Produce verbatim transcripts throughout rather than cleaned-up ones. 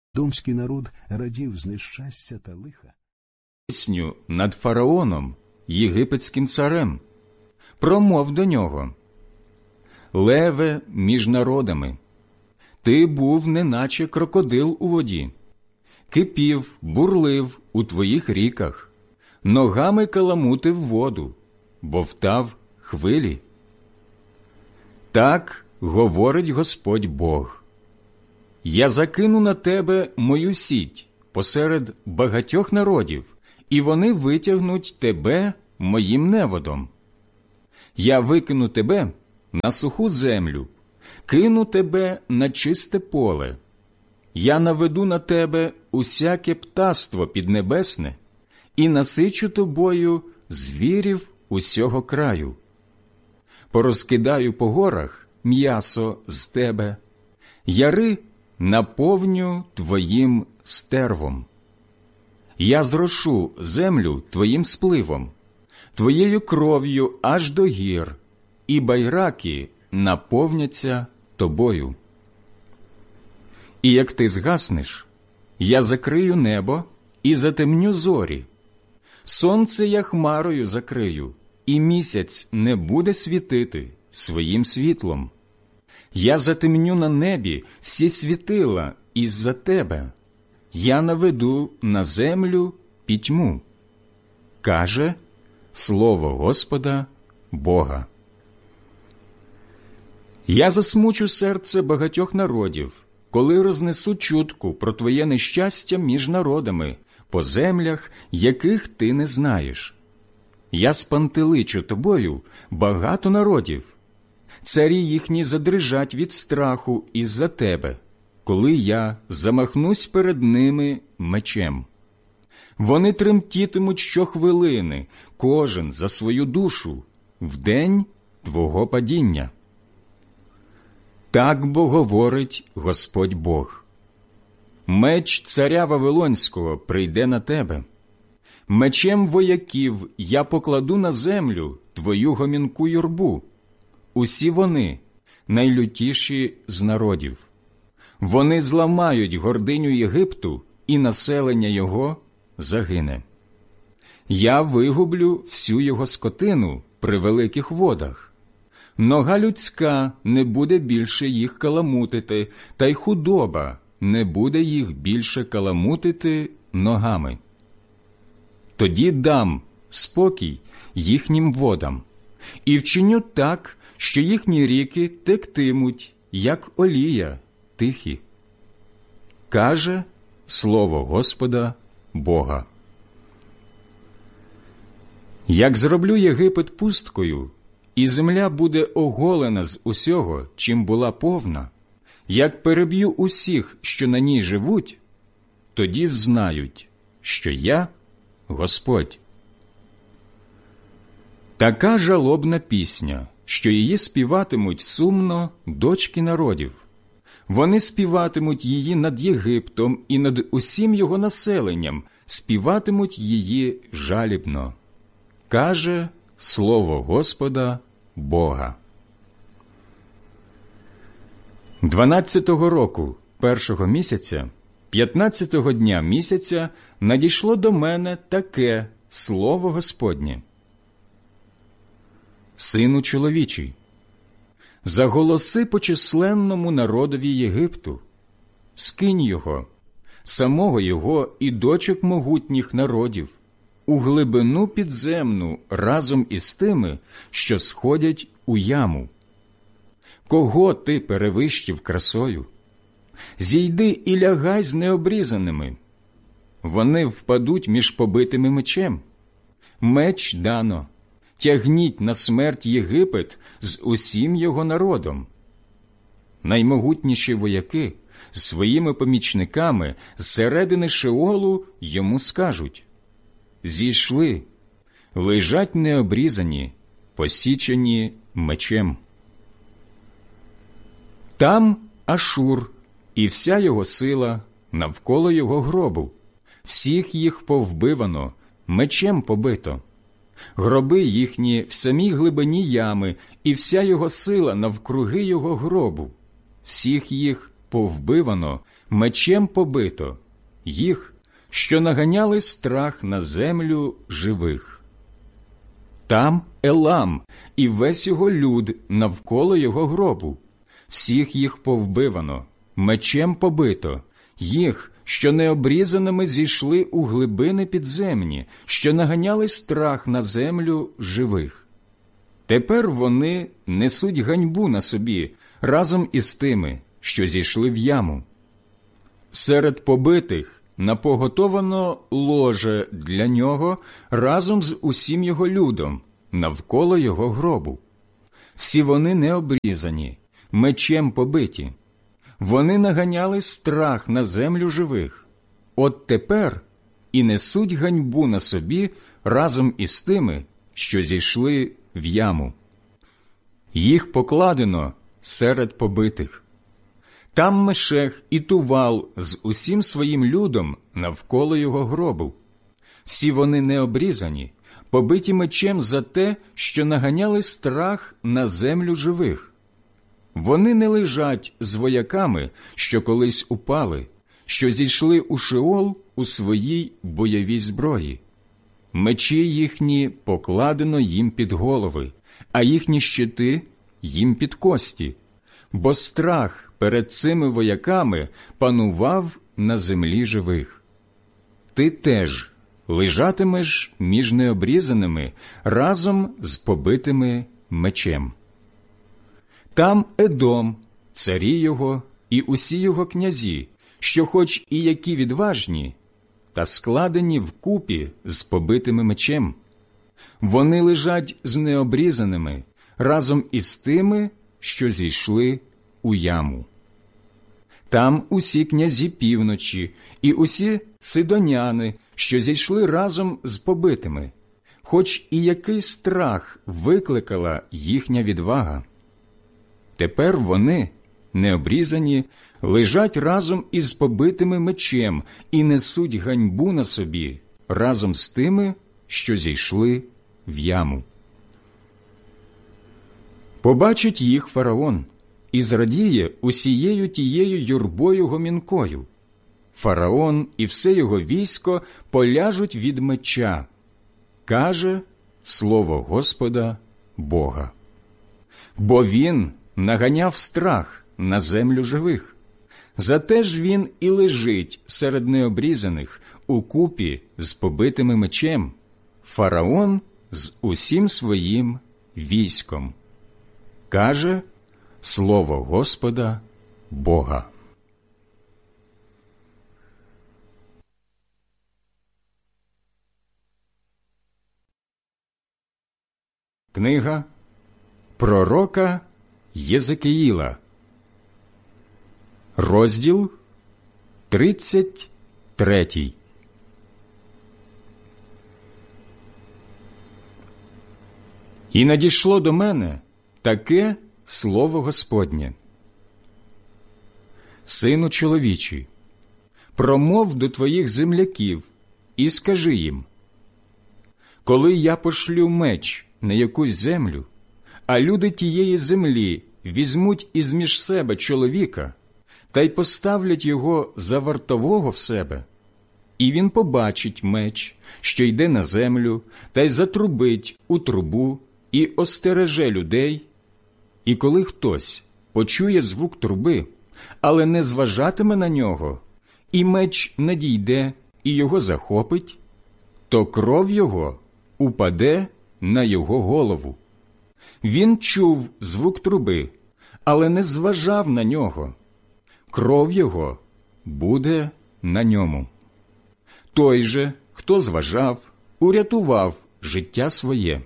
Домський народ радів з нещастя та лиха. Пісню над фараоном, єгипетським царем. Промов до нього: «Леве між народами, ти був неначе крокодил у воді, кипів, бурлив у твоїх ріках, ногами каламутив воду, бовтав хвилі. Так говорить Господь Бог: я закину на тебе мою сіть посеред багатьох народів, і вони витягнуть тебе моїм неводом. Я викину тебе на суху землю, кину тебе на чисте поле. Я наведу на тебе усяке птаство піднебесне і насичу тобою звірів усього краю. Порозкидаю по горах м'ясо з тебе, яри наповню твоїм стервом. Я зрошу землю твоїм спливом, твоєю кров'ю аж до гір, і байраки наповняться тобою. І як ти згаснеш, я закрию небо і затемню зорі. Сонце я хмарою закрию, і місяць не буде світити своїм світлом. Я затемню на небі всі світила із-за тебе. Я наведу на землю пітьму. Каже слово Господа Бога. Я засмучу серце багатьох народів, коли рознесу чутку про твоє нещастя між народами, по землях, яких ти не знаєш. Я спантеличу тобою багато народів. Царі їхні задрижать від страху із-за тебе, коли я замахнусь перед ними мечем. Вони тремтітимуть щохвилини, кожен за свою душу, в день твого падіння. Так бо говорить Господь Бог: меч царя Вавилонського прийде на тебе. Мечем вояків я покладу на землю твою гомінку юрбу. Усі вони найлютіші з народів. Вони зламають гординю Єгипту, і населення його загине. Я вигублю всю його скотину при великих водах. Нога людська не буде більше їх каламутити, та й худоба не буде їх більше каламутити ногами. Тоді дам спокій їхнім водам, і вчиню так, що їхні ріки тектимуть, як олія, тихі. Каже слово Господа Бога. Як зроблю Єгипет пусткою, і земля буде оголена з усього, чим була повна, як переб'ю усіх, що на ній живуть, тоді взнають, що я Господь. Така жалобна пісня, що її співатимуть сумно дочки народів. Вони співатимуть її над Єгиптом і над усім його населенням, співатимуть її жалібно. Каже слово Господа Бога. Дванадцятого року першого місяця, п'ятнадцятого дня місяця, надійшло до мене таке слово Господнє. Сину чоловічий, заголоси по численному народові Єгипту, скинь його, самого його і дочок могутніх народів, у глибину підземну разом із тими, що сходять у яму. Кого ти перевищив красою? Зійди і лягай з необрізаними. Вони впадуть між побитими мечем. Меч дано. Тягніть на смерть Єгипет з усім його народом. Наймогутніші вояки з своїми помічниками з середини Шеолу йому скажуть: зійшли, лежать необрізані, посічені мечем. Там Ашур і вся його сила навколо його гробу, всіх їх повбивано, мечем побито. Гроби їхні в самій глибині ями, і вся його сила навкруги його гробу. Всіх їх повбивано, мечем побито, їх, що наганяли страх на землю живих. Там Елам і весь його люд навколо його гробу. Всіх їх повбивано, мечем побито, їх, що необрізаними зійшли у глибини підземні, що наганяли страх на землю живих. Тепер вони несуть ганьбу на собі разом із тими, що зійшли в яму. Серед побитих напоготовано ложе для нього разом з усім його людом навколо його гробу. Всі вони необрізані, мечем побиті. Вони наганяли страх на землю живих. От тепер і несуть ганьбу на собі разом із тими, що зійшли в яму. Їх покладено серед побитих. Там Мешех і Тувал з усім своїм людом навколо його гробу. Всі вони необрізані, побиті мечем за те, що наганяли страх на землю живих. Вони не лежать з вояками, що колись упали, що зійшли у Шеол у своїй бойовій зброї. Мечі їхні покладено їм під голови, а їхні щити їм під кості, бо страх перед цими вояками панував на землі живих. Ти теж лежатимеш між необрізаними разом з побитими мечем. Там Едом, царі його і усі його князі, що хоч і які відважні, та складені вкупі з побитими мечем. Вони лежать з необрізаними разом із тими, що зійшли у яму. Там усі князі півночі і усі сидоняни, що зійшли разом з побитими, хоч і який страх викликала їхня відвага. Тепер вони, необрізані, лежать разом із побитими мечем і несуть ганьбу на собі разом з тими, що зійшли в яму. Побачить їх фараон і зрадіє усією тією юрбою гомінкою. Фараон і все його військо поляжуть від меча, каже слово Господа Бога. Бо він наганяв страх на землю живих. Зате ж він і лежить серед необрізаних укупі з побитими мечем, фараон з усім своїм військом. Каже слово Господа Бога. Книга пророка Єзекіїла, розділ тридцять третій. І надійшло до мене таке слово Господнє. Сину чоловічий, промов до твоїх земляків і скажи їм: коли я пошлю меч на якусь землю, а люди тієї землі візьмуть із-між себе чоловіка та й поставлять його за вартового в себе, і він побачить меч, що йде на землю, та й затрубить у трубу і остереже людей, і коли хтось почує звук труби, але не зважатиме на нього, і меч надійде і його захопить, то кров його упаде на його голову. Він чув звук труби, але не зважав на нього. Кров його буде на ньому. Той же, хто зважав, урятував життя своє.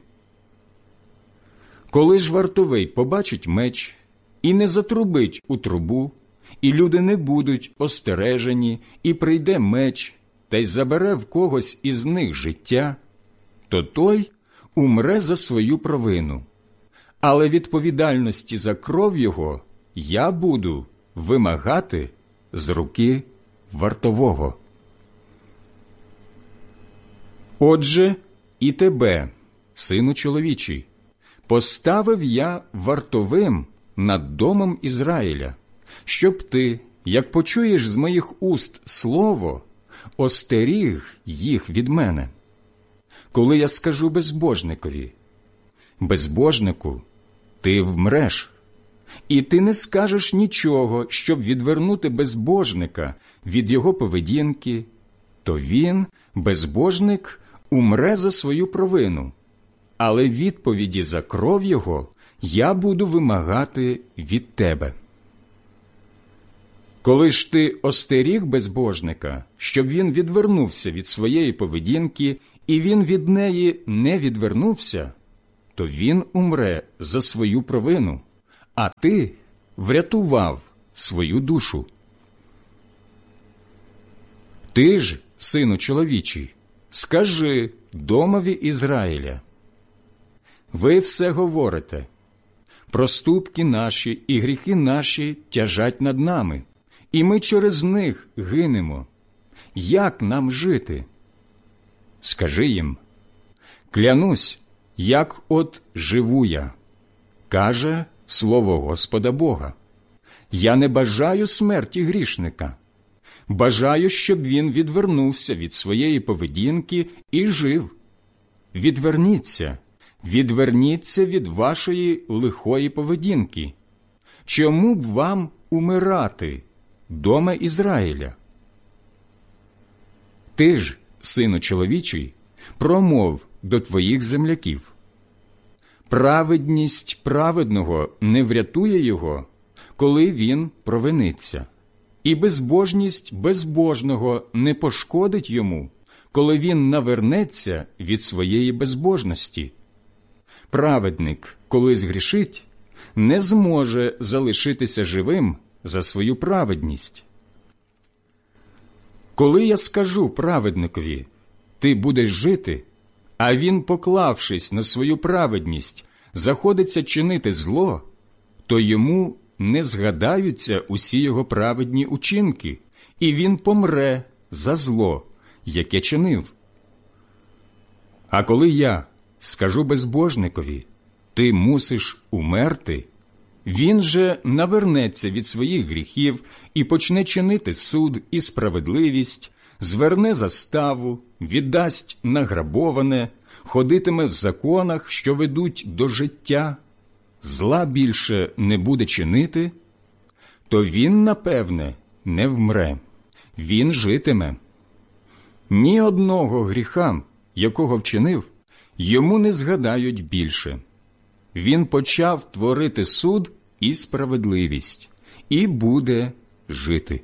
Коли ж вартовий побачить меч і не затрубить у трубу, і люди не будуть остережені, і прийде меч, та й забере в когось із них життя, то той умре за свою провину. Але відповідальності за кров його я буду вимагати з руки вартового. Отже, і тебе, сину чоловічий, поставив я вартовим над домом Ізраїля, щоб ти як почуєш з моїх уст слово, остеріг їх від мене. Коли я скажу безбожникові: безбожнику, ти вмреш, і ти не скажеш нічого, щоб відвернути безбожника від його поведінки, то він, безбожник, умре за свою провину, але відповіді за кров його я буду вимагати від тебе. Коли ж ти остеріг безбожника, щоб він відвернувся від своєї поведінки, і він від неї не відвернувся, то він умре за свою провину, а ти врятував свою душу. Ти ж, сину чоловічий, скажи домові Ізраїля: ви все говорите, проступки наші і гріхи наші тяжать над нами, і ми через них гинемо. Як нам жити? Скажи їм: клянусь, як от живу я, каже слово Господа Бога. Я не бажаю смерті грішника. Бажаю, щоб він відвернувся від своєї поведінки і жив. Відверніться, відверніться від вашої лихої поведінки. Чому б вам умирати, доме Ізраїля? Ти ж, сину чоловічий, промов до твоїх земляків: праведність праведного не врятує його, коли він провиниться, і безбожність безбожного не пошкодить йому, коли він навернеться від своєї безбожності. Праведник, коли згрішить, не зможе залишитися живим за свою праведність. Коли я скажу праведникові: ти будеш жити, а він, поклавшись на свою праведність, заходиться чинити зло, то йому не згадаються усі його праведні учинки, і він помре за зло, яке чинив. А коли я скажу безбожникові: ти мусиш умерти, він же навернеться від своїх гріхів і почне чинити суд і справедливість, зверне заставу, віддасть награбоване, ходитиме в законах, що ведуть до життя, зла більше не буде чинити, то він, напевне, не вмре, він житиме. Ні одного гріха, якого вчинив, йому не згадають більше. Він почав творити суд і справедливість, і буде жити.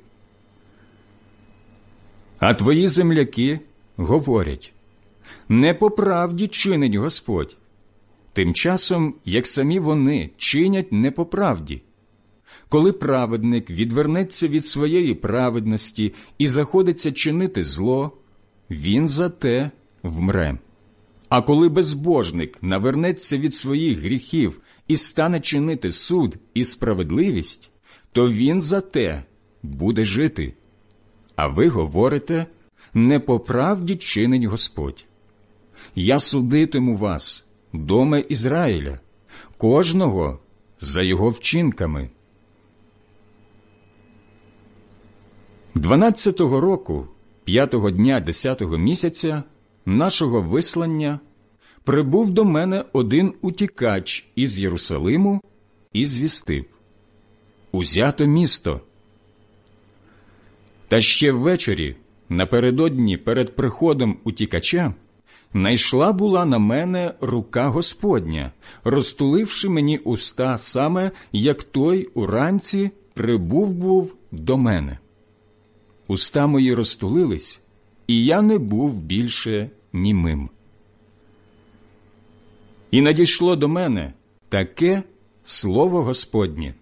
А твої земляки говорять: не по правді чинить Господь, тим часом, як самі вони чинять не по правді. Коли праведник відвернеться від своєї праведності і заходиться чинити зло, він за те вмре. А коли безбожник навернеться від своїх гріхів і стане чинити суд і справедливість, то він за те буде жити. А ви говорите: не по правді чинить Господь. Я судитиму вас, доме Ізраїля, кожного за його вчинками. Дванадцятого року, п'ятого дня десятого місяця нашого вислання, прибув до мене один утікач із Єрусалиму і звістив: узято місто. Та ще ввечері, напередодні перед приходом утікача, найшла була на мене рука Господня, розтуливши мені уста саме, як той уранці прибув був до мене. Уста мої розтулились, і я не був більше німим. І надійшло до мене таке слово Господнє: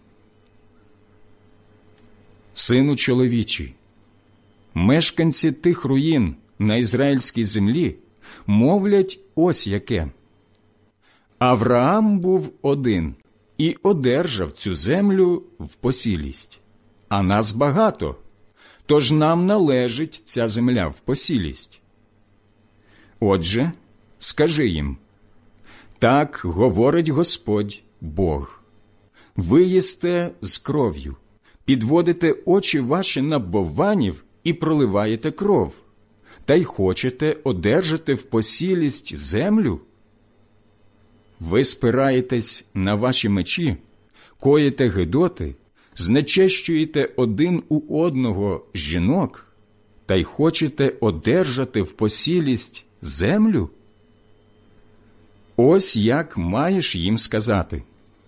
сину чоловічий, мешканці тих руїн на ізраїльській землі мовлять ось яке: Авраам був один і одержав цю землю в посілість, а нас багато, тож нам належить ця земля в посілість. Отже, скажи їм: так говорить Господь Бог. Ви їсте з кров'ю, підводите очі ваші на бовванів і проливаєте кров, та й хочете одержати в посілість землю? Ви спираєтесь на ваші мечі, коїте гидоти, знечещуєте один у одного жінок, та й хочете одержати в посілість землю? Ось як маєш їм сказати.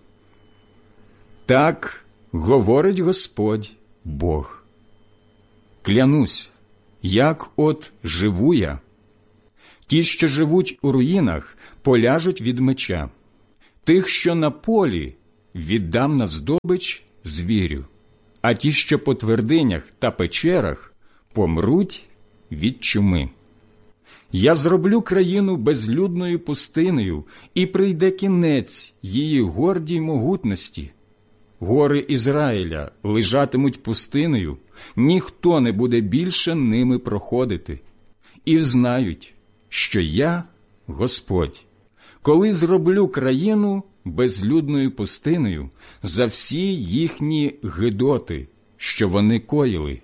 Так говорить Господь Бог. Клянусь, як от живу я. Ті, що живуть у руїнах, поляжуть від меча. Тих, що на полі, віддам на здобич звірю, а ті, що по твердинях та печерах, помруть від чуми. Я зроблю країну безлюдною пустинею, і прийде кінець її гордій могутності. Гори Ізраїля лежатимуть пустиною, ніхто не буде більше ними проходити. І взнають, що я Господь, коли зроблю країну безлюдною пустиною за всі їхні гидоти, що вони коїли.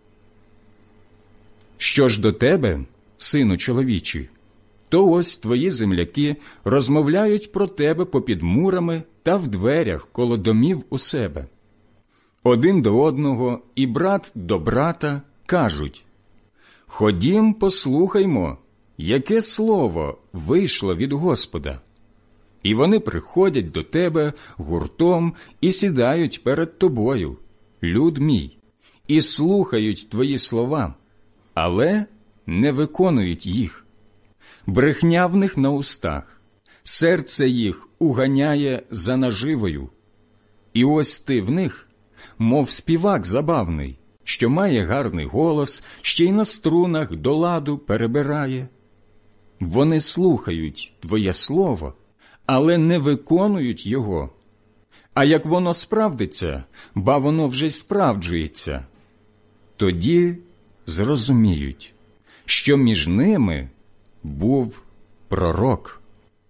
Що ж до тебе, сину чоловічий, то ось твої земляки розмовляють про тебе попід мурами та в дверях коло домів у себе. Один до одного і брат до брата кажуть: «Ходім, послухаймо, яке слово вийшло від Господа». І вони приходять до тебе гуртом і сідають перед тобою, люд мій, і слухають твої слова, але не виконують їх. Брехня в них на устах, серце їх уганяє за наживою. І ось ти в них, мов співак забавний, що має гарний голос, ще й на струнах до ладу перебирає. Вони слухають твоє слово, але не виконують його. А як воно справдиться, ба воно вже й справджується, тоді зрозуміють, що між ними був пророк.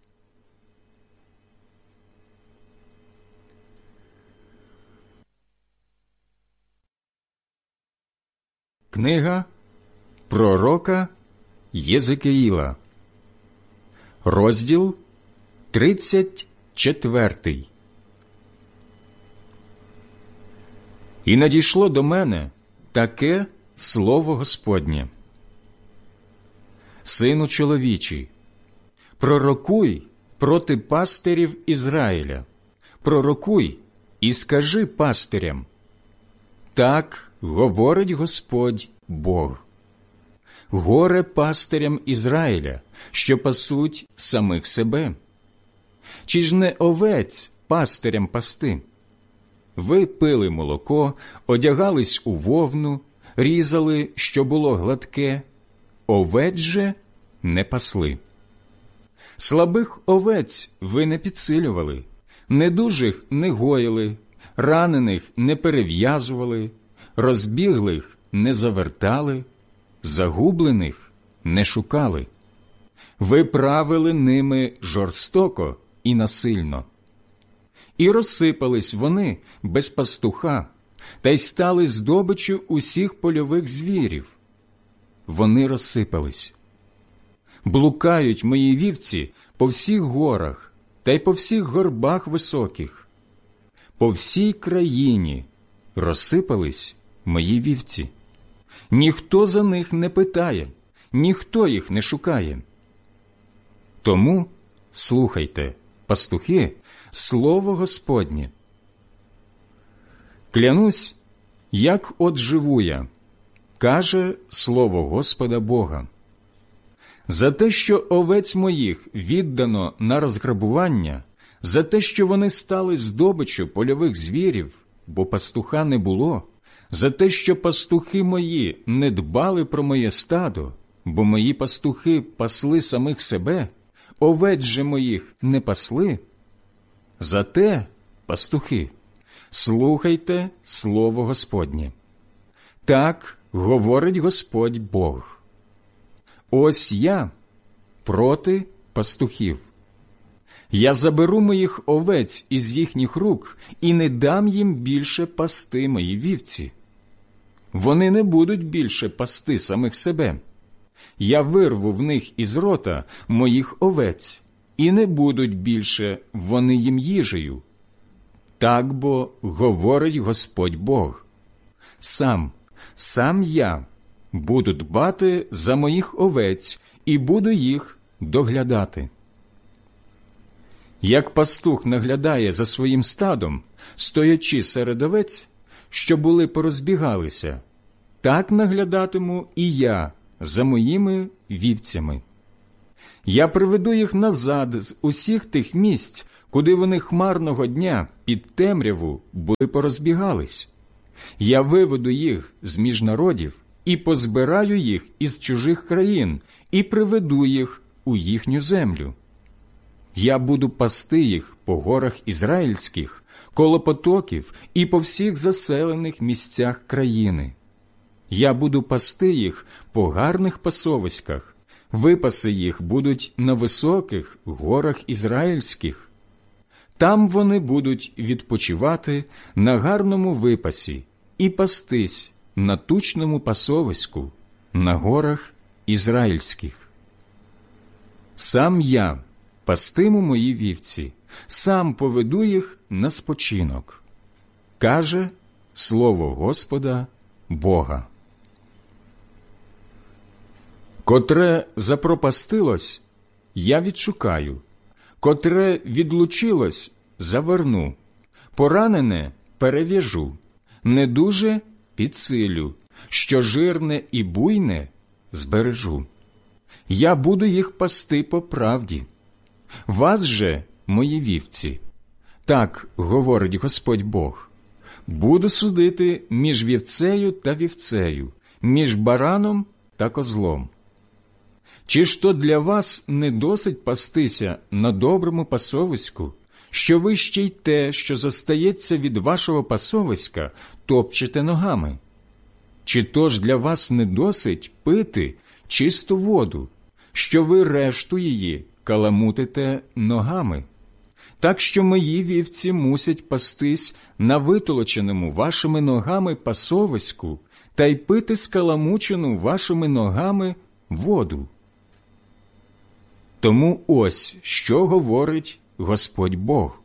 Книга пророка Єзекіїла, розділ тридцять четвертий. І надійшло до мене таке слово Господнє: Сину чоловічий, пророкуй проти пастирів Ізраїля, пророкуй і скажи пастирям: так говорить Господь Бог. Горе пастирям Ізраїля, що пасуть самих себе. Чи ж не овець пастирям пасти? Ви пили молоко, одягались у вовну, різали, що було гладке, овець же не пасли. Слабих овець ви не підсилювали, недужих не гоїли, ранених не перев'язували, розбіглих не завертали, загублених не шукали. Ви правили ними жорстоко і насильно. І розсипались вони без пастуха, та й стали здобиччю усіх польових звірів. Вони розсипались. Блукають мої вівці по всіх горах та й по всіх горбах високих. По всій країні розсипались мої вівці. Ніхто за них не питає, ніхто їх не шукає. Тому слухайте, пастухи, слово Господнє. Клянусь, як от живу я, каже слово Господа Бога. За те, що овець моїх віддано на розграбування, за те, що вони стали здобиччю польових звірів, бо пастуха не було, за те, що пастухи мої не дбали про моє стадо, бо мої пастухи пасли самих себе, овець же моїх не пасли, за те, пастухи, слухайте слово Господнє. Так говорить Господь Бог. Ось я проти пастухів. Я заберу моїх овець із їхніх рук і не дам їм більше пасти мої вівці. Вони не будуть більше пасти самих себе. Я вирву в них із рота моїх овець, і не будуть більше вони їм їжею. Так бо говорить Господь Бог. Сам, сам я буду дбати за моїх овець і буду їх доглядати. Як пастух наглядає за своїм стадом, стоячи серед овець, що були порозбігалися, так наглядатиму і я за моїми вівцями. Я приведу їх назад з усіх тих місць, куди вони хмарного дня під темряву були порозбігались. Я виведу їх з-між народів і позбираю їх із чужих країн і приведу їх у їхню землю. Я буду пасти їх по горах ізраїльських, коло потоків і по всіх заселених місцях країни. Я буду пасти їх по гарних пасовиськах, випаси їх будуть на високих горах ізраїльських. Там вони будуть відпочивати на гарному випасі і пастись на тучному пасовиську на горах ізраїльських. Сам я пастиму мої вівці, сам поведу їх на спочинок, каже слово Господа Бога. Котре запропастилось, я відшукаю, котре відлучилось, заверну, поранене перев'яжу, недуже підсилю, що жирне і буйне збережу. Я буду їх пасти по правді. Вас же, мої вівці, так говорить Господь Бог, буду судити між вівцею та вівцею, між бараном та козлом. Чи ж то для вас не досить пастися на доброму пасовиську, що ви ще й те, що зостається від вашого пасовиська, топчете ногами? Чи то ж для вас не досить пити чисту воду, що ви решту її каламутите ногами? Так що мої вівці мусять пастись на витолоченому вашими ногами пасовиську та й пити скаламучену вашими ногами воду. Тому ось, що говорить Господь Бог.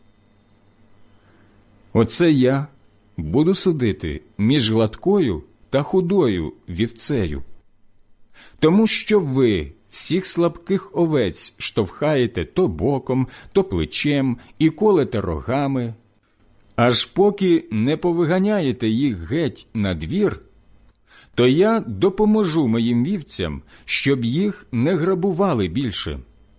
Оце я буду судити між гладкою та худою вівцею. Тому що ви всіх слабких овець штовхаєте то боком, то плечем і колете рогами, аж поки не повиганяєте їх геть на двір, то я допоможу моїм вівцям, щоб їх не грабували більше.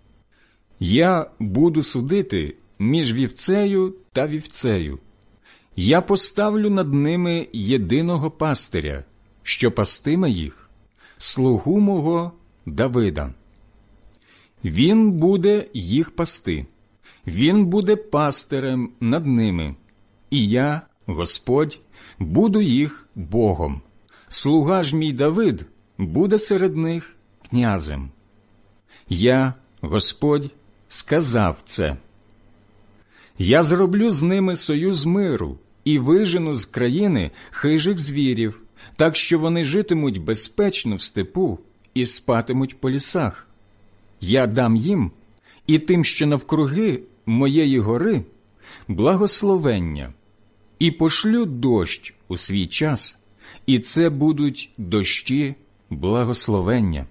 Я буду судити між вівцею та вівцею. Я поставлю над ними єдиного пастиря, що пастиме їх, слугу мого Давида. Він буде їх пасти, він буде пастирем над ними, і я, Господь, буду їх Богом. Слуга ж мій Давид буде серед них князем. Я, Господь, сказав це. Я зроблю з ними союз миру і вижену з країни хижих звірів, так що вони житимуть безпечно в степу і спатимуть по лісах. Я дам їм і тим, що навкруги моєї гори, благословення, і пошлю дощ у свій час, і це будуть дощі благословення.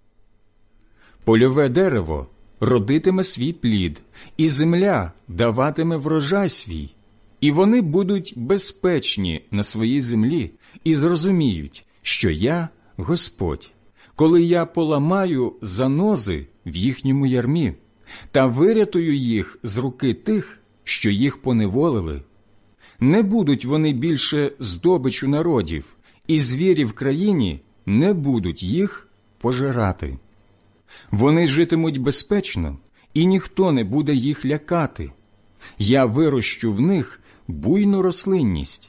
Польове дерево родитиме свій плід, і земля даватиме врожай свій, і вони будуть безпечні на своїй землі і зрозуміють, що я Господь, коли я поламаю занози в їхньому ярмі та вирятую їх з руки тих, що їх поневолили. Не будуть вони більше здобичу народів, і звірі в країні не будуть їх пожирати. Вони житимуть безпечно, і ніхто не буде їх лякати. Я вирощу в них буйну рослинність.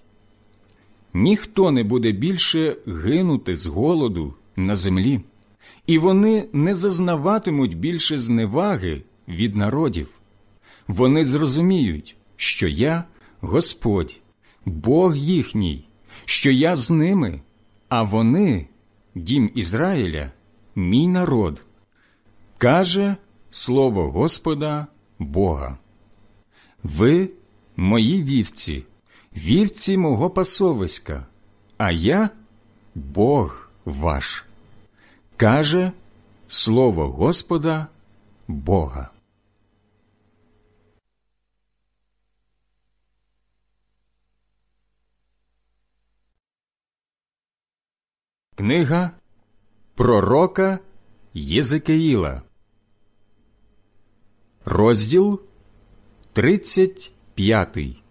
Ніхто не буде більше гинути з голоду на землі, і вони не зазнаватимуть більше зневаги від народів. вони зрозуміють, що я Господь, Бог їхній, що я з ними, а вони, дім Ізраїля, мій народ. Каже слово Господа Бога. Ви – мої вівці, вівці мого пасовиська, а я – Бог ваш. Каже слово Господа Бога. Книга пророка Єзекіїла, розділ тридцять п'ятий.